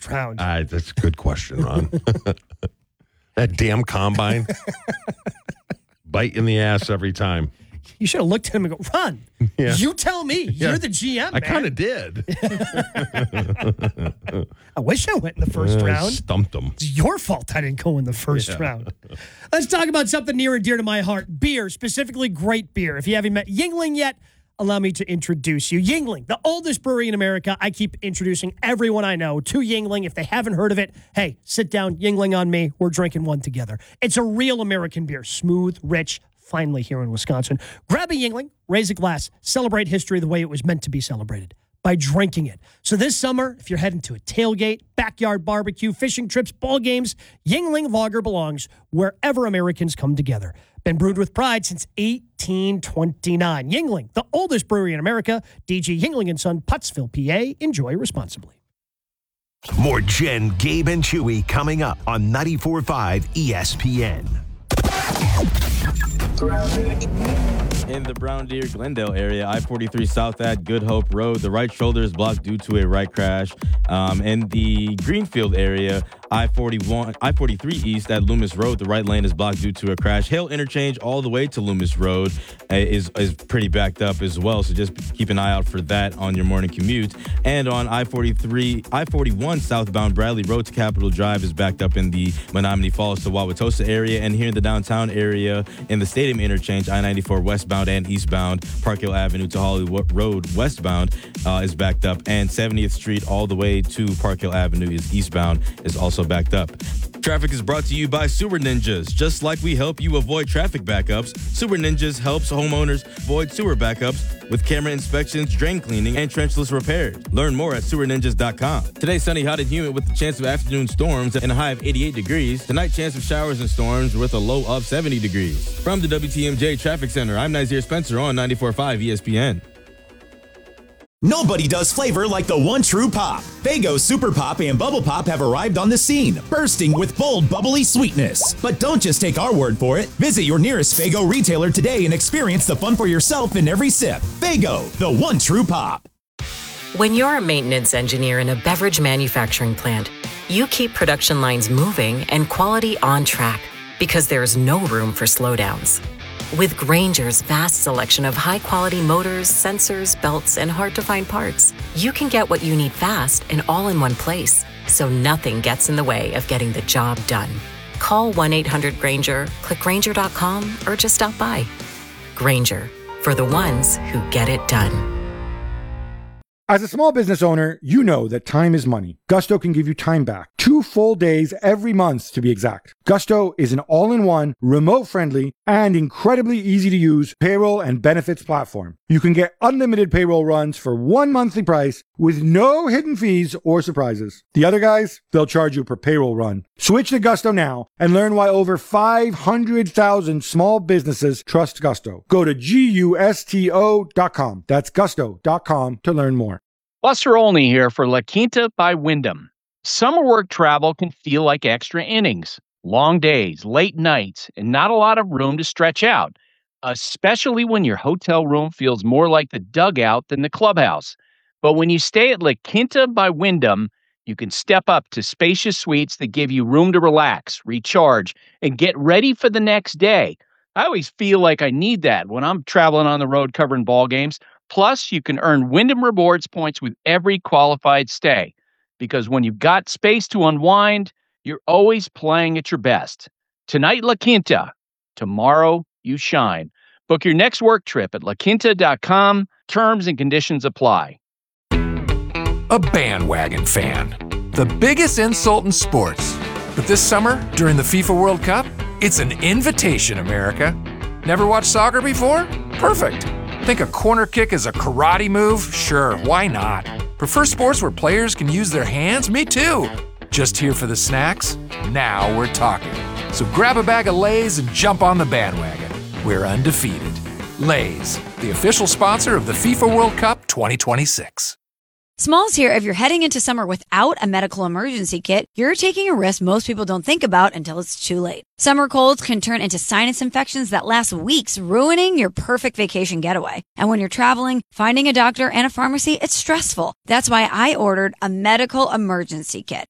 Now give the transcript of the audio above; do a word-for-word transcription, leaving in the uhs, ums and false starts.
round? Uh, that's a good question, Ron. That damn combine. Bite in the ass every time. You should have looked at him and go, Ron, yeah. you tell me. Yeah. You're the G M, I man. kind of did. I wish I went in the first uh, round. Stumped him. It's your fault I didn't go in the first yeah. round. Let's talk about something near and dear to my heart. Beer, specifically great beer. If you haven't met Yuengling yet, allow me to introduce you. Yuengling, the oldest brewery in America. I keep introducing everyone I know to Yuengling. If they haven't heard of it, hey, sit down, Yuengling on me. We're drinking one together. It's a real American beer. Smooth, rich, finally here in Wisconsin. Grab a Yuengling, raise a glass, celebrate history the way it was meant to be celebrated, by drinking it. So this summer, if you're heading to a tailgate, backyard barbecue, fishing trips, ball games, Yuengling Lager belongs wherever Americans come together. Been brewed with pride since eighteen twenty-nine. Yuengling, the oldest brewery in America. D G Yuengling and Son, Pottsville, P A. Enjoy responsibly. More Jen, Gabe, and Chewy coming up on ninety-four point five E S P N. In the Brown Deer, Glendale area, I forty-three south at Good Hope Road, the right shoulder is blocked due to a right crash. Um, in the Greenfield area, I forty-one, I forty-three east at Loomis Road, the right lane is blocked due to a crash. Hale Interchange all the way to Loomis Road uh, is is pretty backed up as well, so just keep an eye out for that on your morning commute. And on I forty-three, I forty-one southbound Bradley Road to Capitol Drive is backed up in the Menominee Falls to Wauwatosa area, and here in the downtown area in the Stadium Interchange, I ninety-four westbound and eastbound, Park Hill Avenue to Hollywood Road westbound uh, is backed up, and seventieth Street all the way to Park Hill Avenue is eastbound is also backed up. Traffic is brought to you by Sewer Ninjas. Just like we help you avoid traffic backups, Sewer Ninjas helps homeowners avoid sewer backups with camera inspections, drain cleaning, and trenchless repairs. Learn more at sewer ninjas dot com. Today, sunny, hot, and humid with the chance of afternoon storms and a high of eighty-eight degrees. Tonight, chance of showers and storms with a low of seventy degrees. From the W T M J Traffic Center, I'm Nazir Spencer on ninety-four point five E S P N. Nobody does flavor like the one true pop. Faygo Super Pop and Bubble Pop have arrived on the scene, bursting with bold, bubbly sweetness. But don't just take our word for it. Visit your nearest Faygo retailer today and experience the fun for yourself in every sip. Faygo, the one true pop. When you're a maintenance engineer in a beverage manufacturing plant, you keep production lines moving and quality on track because there's no room for slowdowns. With Grainger's vast selection of high-quality motors, sensors, belts, and hard-to-find parts, you can get what you need fast and all in one place, so nothing gets in the way of getting the job done. Call one eight hundred Grainger, click Grainger dot com, or just stop by. Grainger, for the ones who get it done. As a small business owner, you know that time is money. Gusto can give you time back. Two full days every month, to be exact. Gusto is an all-in-one, remote-friendly, and incredibly easy-to-use payroll and benefits platform. You can get unlimited payroll runs for one monthly price with no hidden fees or surprises. The other guys, they'll charge you per payroll run. Switch to Gusto now and learn why over five hundred thousand small businesses trust Gusto. Go to gusto dot com. That's gusto dot com to learn more. Buster Olney here for La Quinta by Wyndham. Summer work travel can feel like extra innings. Long days, late nights, and not a lot of room to stretch out, especially when your hotel room feels more like the dugout than the clubhouse. But when you stay at La Quinta by Wyndham, you can step up to spacious suites that give you room to relax, recharge, and get ready for the next day. I always feel like I need that when I'm traveling on the road covering ball games. Plus, you can earn Wyndham Rewards points with every qualified stay. Because when you've got space to unwind, you're always playing at your best. Tonight, La Quinta. Tomorrow, you shine. Book your next work trip at la quinta dot com. Terms and conditions apply. A bandwagon fan. The biggest insult in sports. But this summer, during the FIFA World Cup, it's an invitation, America. Never watched soccer before? Perfect. Think a corner kick is a karate move? Sure, why not? Prefer sports where players can use their hands? Me too. Just here for the snacks? Now we're talking. So grab a bag of Lay's and jump on the bandwagon. We're undefeated. Lay's, the official sponsor of the FIFA World Cup twenty twenty-six. Smalls here. If you're heading into summer without a medical emergency kit, you're taking a risk most people don't think about until it's too late. Summer colds can turn into sinus infections that last weeks, ruining your perfect vacation getaway. And when you're traveling, finding a doctor and a pharmacy, it's stressful. That's why I ordered a medical emergency kit.